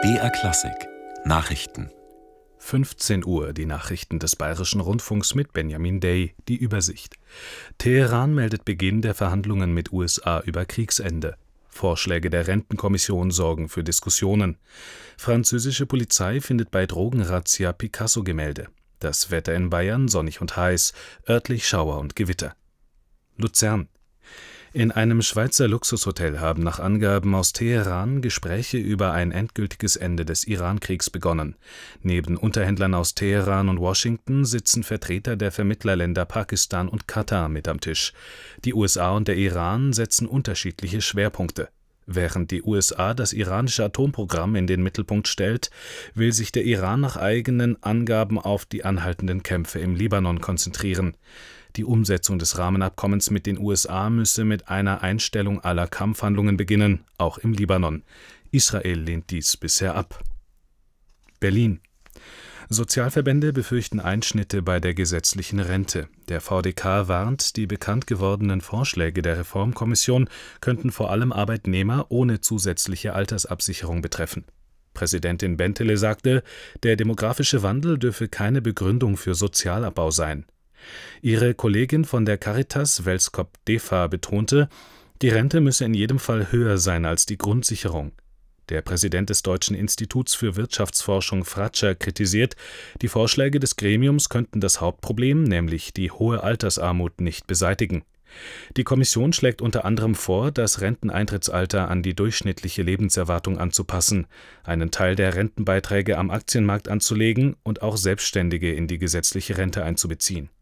BR Klassik Nachrichten 15 Uhr, die Nachrichten des Bayerischen Rundfunks mit Benjamin Day, die Übersicht. Teheran meldet Beginn der Verhandlungen mit USA über Kriegsende. Vorschläge der Rentenkommission sorgen für Diskussionen. Französische Polizei findet bei Drogenrazzia Picasso-Gemälde. Das Wetter in Bayern sonnig und heiß, örtlich Schauer und Gewitter. Luzern. In einem Schweizer Luxushotel haben nach Angaben aus Teheran Gespräche über ein endgültiges Ende des Iran-Kriegs begonnen. Neben Unterhändlern aus Teheran und Washington sitzen Vertreter der Vermittlerländer Pakistan und Katar mit am Tisch. Die USA und der Iran setzen unterschiedliche Schwerpunkte. Während die USA das iranische Atomprogramm in den Mittelpunkt stellt, will sich der Iran nach eigenen Angaben auf die anhaltenden Kämpfe im Libanon konzentrieren. Die Umsetzung des Rahmenabkommens mit den USA müsse mit einer Einstellung aller Kampfhandlungen beginnen, auch im Libanon. Israel lehnt dies bisher ab. Berlin. Sozialverbände befürchten Einschnitte bei der gesetzlichen Rente. Der VdK warnt, die bekannt gewordenen Vorschläge der Reformkommission könnten vor allem Arbeitnehmer ohne zusätzliche Altersabsicherung betreffen. Präsidentin Bentele sagte, der demografische Wandel dürfe keine Begründung für Sozialabbau sein. Ihre Kollegin von der Caritas, Welskop Defa, betonte, die Rente müsse in jedem Fall höher sein als die Grundsicherung. Der Präsident des Deutschen Instituts für Wirtschaftsforschung Fratscher kritisiert, die Vorschläge des Gremiums könnten das Hauptproblem, nämlich die hohe Altersarmut, nicht beseitigen. Die Kommission schlägt unter anderem vor, das Renteneintrittsalter an die durchschnittliche Lebenserwartung anzupassen, einen Teil der Rentenbeiträge am Aktienmarkt anzulegen und auch Selbstständige in die gesetzliche Rente einzubeziehen.